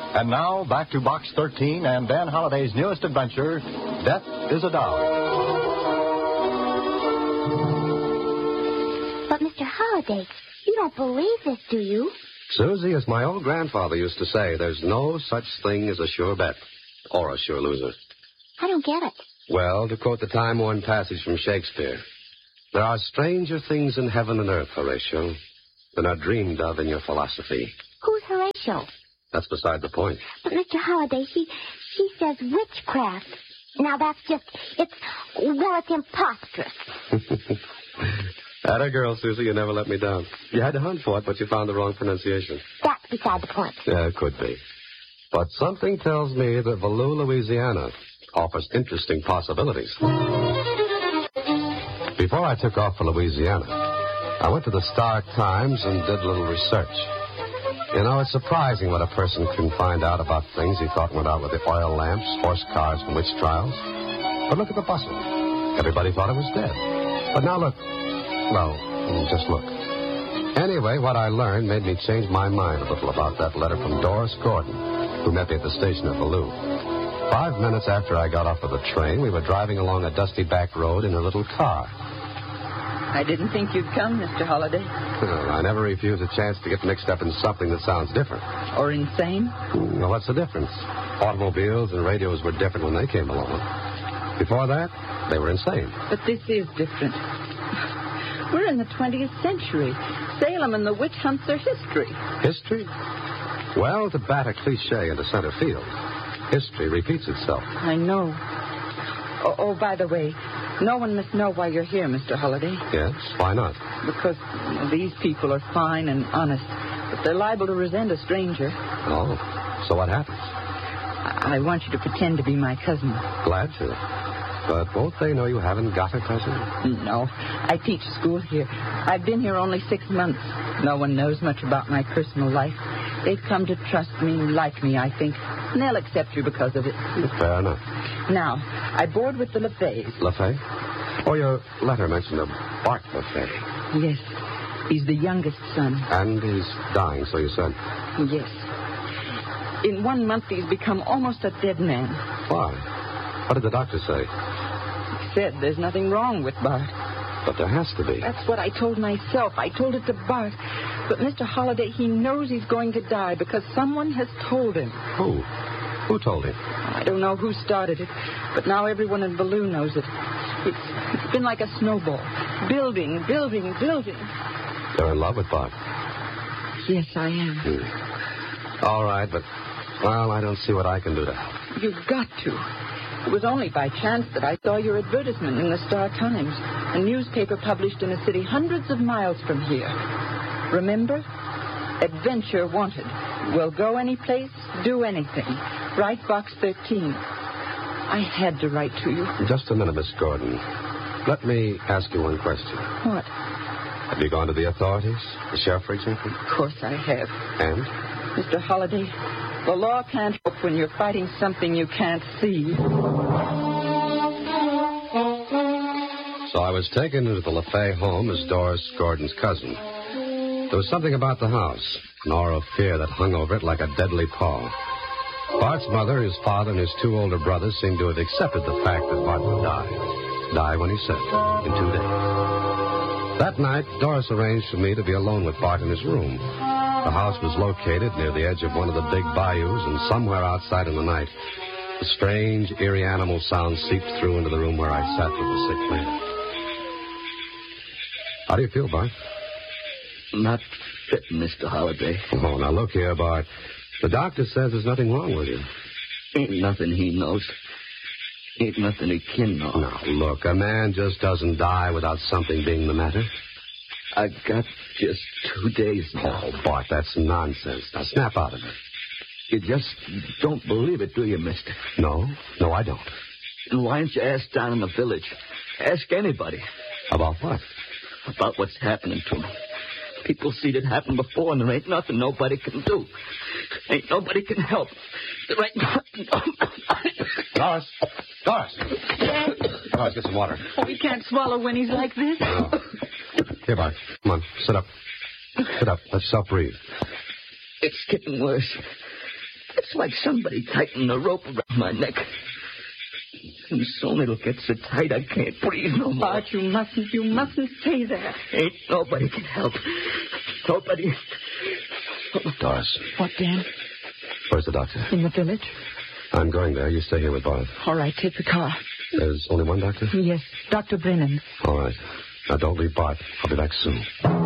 And now, back to Box 13 and Dan Holliday's newest adventure, Death is a Dog. But, Mr. Holliday, you don't believe this, do you? Susie, as my old grandfather used to say, there's no such thing as a sure bet or a sure loser. I don't get it. Well, to quote the time-worn passage from Shakespeare, there are stranger things in heaven and earth, Horatio, than are dreamed of in your philosophy. Who's Horatio? That's beside the point. But, Mr. Holliday, she says witchcraft. Now, that's just, it's imposterous. Atta girl, Susie, you never let me down. You had to hunt for it, but you found the wrong pronunciation. That's beside the point. Yeah, it could be. But something tells me that Valoo, Louisiana offers interesting possibilities. Before I took off for Louisiana, I went to the Star-Times and did a little research. You know, it's surprising what a person can find out about things he thought went out with the oil lamps, horse cars, and witch trials. But look at the bustle. Everybody thought it was dead. But now look. Well, just look. Anyway, what I learned made me change my mind a little about that letter from Doris Gordon, who met me at the station at Valoo. 5 minutes after I got off of the train, we were driving along a dusty back road in a little car. I didn't think you'd come, Mr. Holliday. I never refuse a chance to get mixed up in something that sounds different. Or insane? Well, what's the difference? Automobiles and radios were different when they came along. Before that, they were insane. But this is different. We're in the 20th century. Salem and the witch hunts are history. History? Well, to bat a cliche into center field, history repeats itself. I know. Oh, by the way, no one must know why you're here, Mr. Holliday. Yes? Why not? Because these people are fine and honest, but they're liable to resent a stranger. Oh, so what happens? I want you to pretend to be my cousin. Glad to. But won't they know you haven't got a cousin? No. I teach school here. I've been here only 6 months. No one knows much about my personal life. They've come to trust me, like me, I think. And they'll accept you because of it. Fair enough. Now, I board with the LeFays. LeFay? Oh, your letter mentioned a Bart LeFay. Yes. He's the youngest son. And he's dying, so you said? Yes. In 1 month, he's become almost a dead man. Why? What did the doctor say? He said there's nothing wrong with Bart. But there has to be. That's what I told myself. I told it to Bart. But Mr. Holliday, he knows he's going to die because someone has told him. Who? Who told him? I don't know who started it, but now everyone in Valoo knows it. It's been like a snowball. Building. You're in love with Bart? Yes, I am. All right, but, well, I don't see what I can do to help. You've got to. It was only by chance that I saw your advertisement in the Star-Times, a newspaper published in a city hundreds of miles from here. Remember? Adventure wanted. Will go any place, do anything. Write Box 13. I had to write to you. Just a minute, Miss Gordon. Let me ask you one question. What? Have you gone to the authorities? The sheriff, for example? Of course I have. And? Mr. Holliday, the law can't help when you're fighting something you can't see. So I was taken into the LeFay home as Doris Gordon's cousin. There was something about the house, an aura of fear that hung over it like a deadly pall. Bart's mother, his father, and his 2 older brothers seemed to have accepted the fact that Bart would die. Die when he said, in 2 days. That night, Doris arranged for me to be alone with Bart in his room. The house was located near the edge of one of the big bayous, and somewhere outside in the night, a strange, eerie animal sound seeped through into the room where I sat with the sick man. How do you feel, Bart? Not fit, Mr. Holliday. Oh, now look here, Bart. The doctor says there's nothing wrong with you. Ain't nothing he knows. Ain't nothing he can know. Now, look, a man just doesn't die without something being the matter. I got just 2 days now. Oh, Bart, that's nonsense. Now, snap out of it. You just don't believe it, do you, mister? No, I don't. And why don't you ask down in the village? Ask anybody. About what? About what's happening to me. People see it happen before, and there ain't nothing nobody can do. Ain't nobody can help. There ain't nothing. Doris, get some water. Oh, he can't swallow when he's like this. No. Here, Bart. Come on, sit up. Sit up. Let yourself breathe. It's getting worse. It's like somebody tightened a rope around my neck. And soon it'll get so tight I can't breathe no more. Bart, you mustn't say that. Ain't nobody can help. Nobody. Doris, What, Dan? where's the doctor? In the village? I'm going there. You stay here with Bart. All right, take the car. There's only one doctor? Yes, Dr. Brennan. All right. Now, don't leave Bart. I'll be back soon.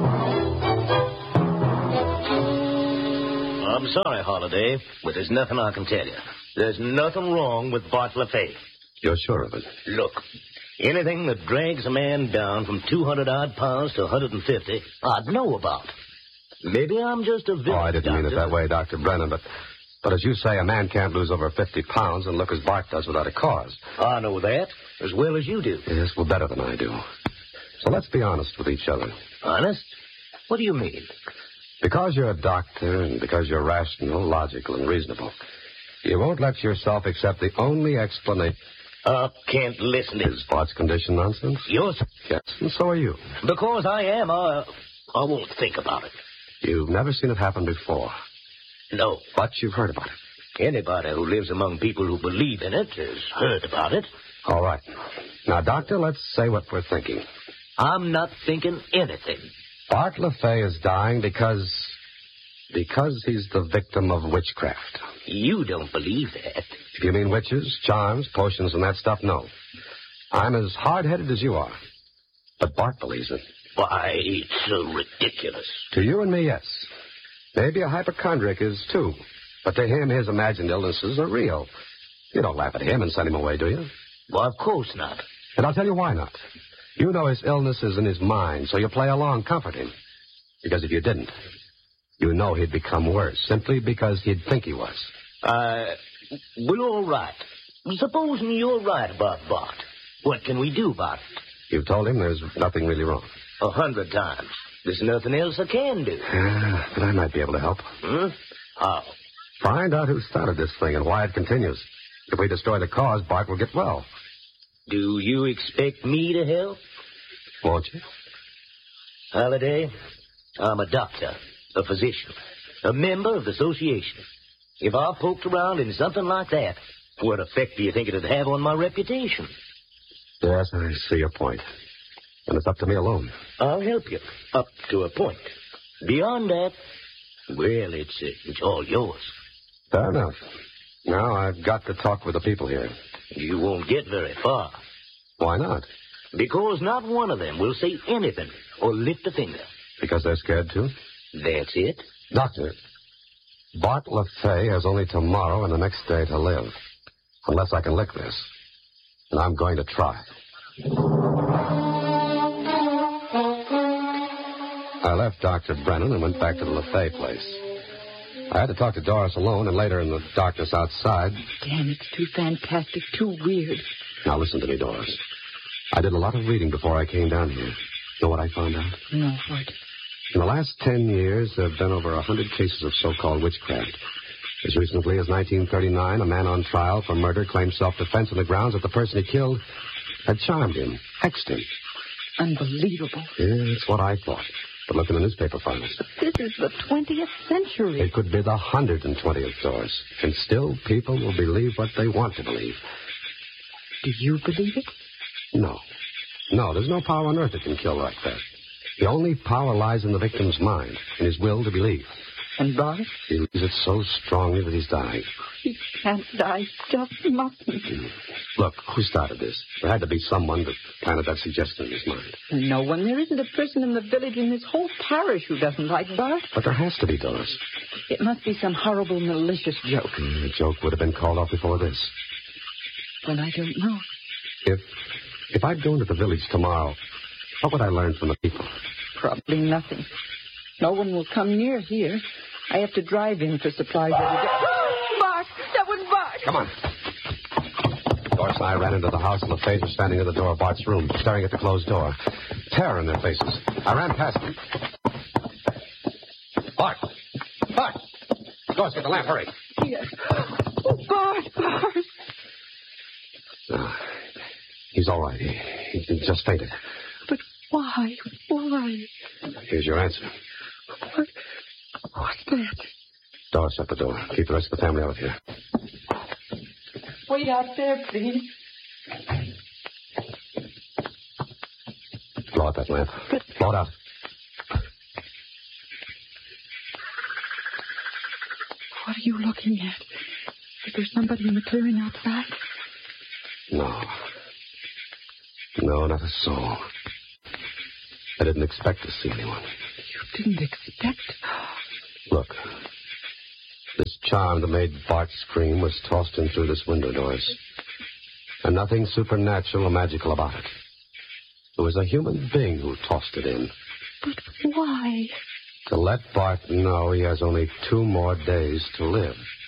I'm sorry, Holiday, but there's nothing I can tell you. There's nothing wrong with Bart LaFay. You're sure of it? Look, anything that drags a man down from 200-odd pounds to 150, I'd know about. Maybe I'm just a village I didn't mean it that way, Dr. Brennan, but as you say, a man can't lose over 50 pounds and look as Bart does without a cause. I know that as well as you do. Yes, well, better than I do. So let's be honest with each other. Honest? What do you mean? Because you're a doctor and because you're rational, logical, and reasonable, you won't let yourself accept the only explanation. I can't listen to Is Bart's condition nonsense? yours. Yes, and so are you. Because I am, I won't think about it. You've never seen it happen before, No. but you've heard about it. Anybody who lives among people who believe in it has heard about it. All right. Now, Doctor, let's say what we're thinking. I'm not thinking anything. Bart LaFay is dying because he's the victim of witchcraft. You don't believe that. If you mean witches, charms, potions, and that stuff, no. I'm as hard-headed as you are. But Bart believes it. Why, it's so ridiculous. To you and me, yes. Maybe a hypochondriac is, too. But to him, his imagined illnesses are real. You don't laugh at him and send him away, do you? Well, of course not. And I'll tell you why not. You know his illness is in his mind, so you play along, comfort him. Because if you didn't, you know he'd become worse, simply because he'd think he was. Well, all right. Supposing you're right about Bart. What can we do about it? You've told him there's nothing really wrong. 100 times. There's nothing else I can do. But I might be able to help. How? Find out who started this thing and why it continues. If we destroy the cause, Bart will get well. Do you expect me to help? Won't you? Halliday, I'm a doctor, a physician, a member of the association. If I poked around in something like that, what effect do you think it'd have on my reputation? Yes, I see your point. And it's up to me alone. I'll help you, up to a point. Beyond that, well, it's all yours. Fair enough. Now I've got to talk with the people here. You won't get very far. Why not? Because not one of them will say anything or lift a finger. Because they're scared too? That's it. Doctor, Bart LaFay has only tomorrow and the next day to live. Unless I can lick this. And I'm going to try. I left Dr. Brennan and went back to the LaFay place. I had to talk to Doris alone and later in the darkness outside. Dan, it's too fantastic, too weird. Now listen to me, Doris. I did a lot of reading before I came down here. Know what I found out? No, what? In the last 10 years, there have been over 100 cases of so-called witchcraft. As recently as 1939, a man on trial for murder claimed self-defense on the grounds that the person he killed had charmed him, hexed him. Unbelievable. Yeah, that's what I thought. But look in the newspaper files. This is the 20th century. It could be the 120th, Doris. And still, people will believe what they want to believe. Do you believe it? No. No, there's no power on earth that can kill like that. The only power lies in the victim's mind, in his will to believe. And Bart? He believes it so strongly that he's dying. He can't die. Just mustn't. Look, who started this? There had to be someone that planted that suggestion in his mind. No one. There isn't a person in the village in this whole parish who doesn't like Bart. But there has to be, Doris. It must be some horrible, malicious joke. The joke would have been called off before this. Well, I don't know. If I'd go into the village tomorrow, what would I learn from the people? Probably nothing. No one will come near here. I have to drive in for supplies every day. Bart! That was Bart! Come on. Doris and I ran into the house, and the Fays were standing at the door of Bart's room, staring at the closed door. Terror in their faces. I ran past them. Bart! Bart! Doris, get the lamp, hurry. Yes. Oh, Bart! He's all right. He just fainted. But why? Why? Here's your answer. What's that? Doris, shut the door. Keep the rest of the family out of here. Wait out there, please. Blow out that lamp. Blow it out. What are you looking at? Is there somebody in the clearing outside? No. No, not a soul. I didn't expect to see anyone. You didn't expect? Look. This charm that made Bart scream was tossed in through this window, Doris. And nothing supernatural or magical about it. It was a human being who tossed it in. But why? To let Bart know he has only 2 more days to live.